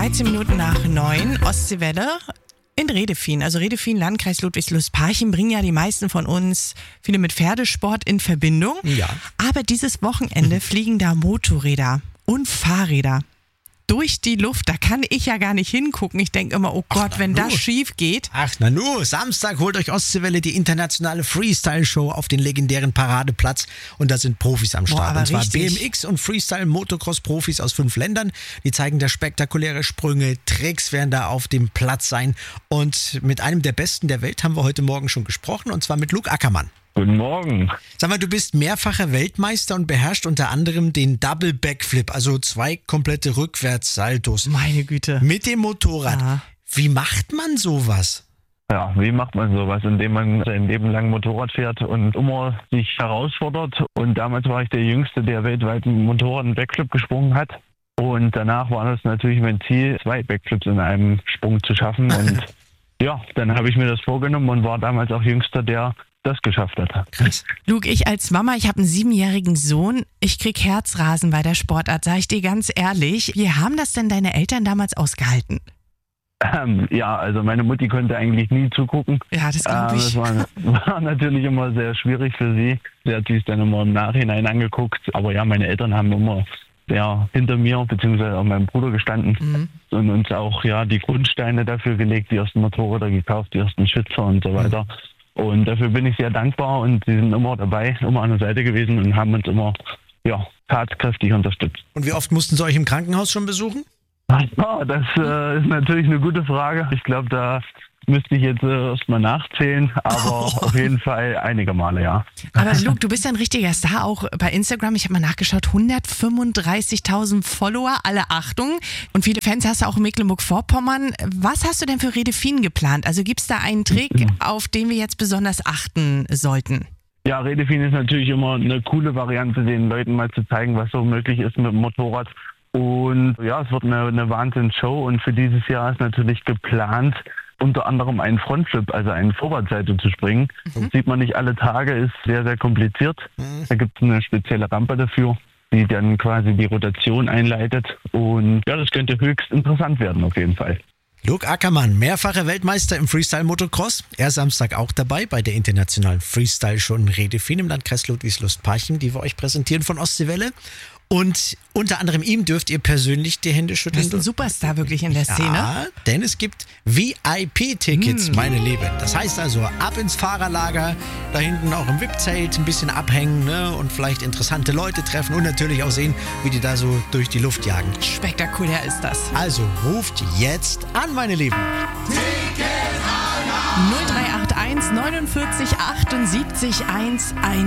13 Minuten nach 9, Ostseewelle in Redefien. Also Redefien, Landkreis Ludwigslust-Parchim, bringen ja die meisten von uns viele mit Pferdesport in Verbindung. Ja. Aber dieses Wochenende fliegen da Motorräder und Fahrräder durch die Luft. Da kann ich ja gar nicht hingucken. Ich denke immer, oh Gott, wenn das schief geht. Ach, Nanu, Samstag holt euch Ostseewelle die internationale Freestyle-Show auf den legendären Paradeplatz und da sind Profis am Start. Aber und zwar richtig. BMX- und Freestyle-Motocross-Profis aus 5 Ländern. Die zeigen da spektakuläre Sprünge, Tricks werden da auf dem Platz sein und mit einem der Besten der Welt haben wir heute Morgen schon gesprochen und zwar mit Luke Ackermann. Guten Morgen. Sag mal, du bist mehrfacher Weltmeister und beherrschst unter anderem den Double Backflip, also 2 komplette Rückwärtssaltos. Meine Güte. Mit dem Motorrad. Ja. Wie macht man sowas? Ja, wie macht man sowas? Indem man sein Leben lang Motorrad fährt und immer sich herausfordert. Und damals war ich der Jüngste, der weltweit einen Motorrad einen Backflip gesprungen hat. Und danach war das natürlich mein Ziel, 2 Backflips in einem Sprung zu schaffen. Und ja, dann habe ich mir das vorgenommen und war damals auch Jüngster, der das geschafft hat. Krass. Luke, ich als Mama, ich habe einen 7-jährigen Sohn. Ich krieg Herzrasen bei der Sportart, sag ich dir ganz ehrlich. Wie haben das denn deine Eltern damals ausgehalten? Ja, also meine Mutti konnte eigentlich nie zugucken. Ja, das glaube ich. Das war natürlich immer sehr schwierig für sie. Sie hat sich dann immer im Nachhinein angeguckt. Aber ja, meine Eltern haben immer hinter mir bzw. auch meinem Bruder gestanden und uns auch die Grundsteine dafür gelegt, die ersten Motorräder gekauft, die ersten Schützer und so weiter. Und dafür bin ich sehr dankbar und sie sind immer dabei, immer an der Seite gewesen und haben uns immer tatkräftig unterstützt. Und wie oft mussten sie euch im Krankenhaus schon besuchen? Ja, das ist natürlich eine gute Frage. Ich glaube, da müsste ich jetzt erstmal nachzählen, aber auf jeden Fall einige Male, ja. Aber Luke, du bist ja ein richtiger Star, auch bei Instagram. Ich habe mal nachgeschaut, 135.000 Follower, alle Achtung. Und viele Fans hast du auch in Mecklenburg-Vorpommern. Was hast du denn für Redefien geplant? Also gibt es da einen Trick, auf den wir jetzt besonders achten sollten? Ja, Redefien ist natürlich immer eine coole Variante, den Leuten mal zu zeigen, was so möglich ist mit dem Motorrad. Und ja, es wird eine Wahnsinnsshow und für dieses Jahr ist natürlich geplant, unter anderem einen Frontflip, also einen Vorwärtssalto zu springen. Das sieht man nicht alle Tage, ist sehr, sehr kompliziert. Da gibt es eine spezielle Rampe dafür, die dann quasi die Rotation einleitet. Und ja, das könnte höchst interessant werden auf jeden Fall. Luke Ackermann, mehrfacher Weltmeister im Freestyle-Motocross. Er ist Samstag auch dabei bei der internationalen Freestyle-Show in Redefien im Landkreis Ludwigslust-Parchim, die wir euch präsentieren von Ostseewelle. Und unter anderem ihm dürft ihr persönlich die Hände schütteln. Das ist ein Superstar wirklich in der Szene. Ja, denn es gibt VIP-Tickets, meine Lieben. Das heißt also, ab ins Fahrerlager, da hinten auch im VIP-Zelt ein bisschen abhängen, ne? Und vielleicht interessante Leute treffen und natürlich auch sehen, wie die da so durch die Luft jagen. Spektakulär ist das. Also ruft jetzt an, meine Lieben. 0381 49 78 110.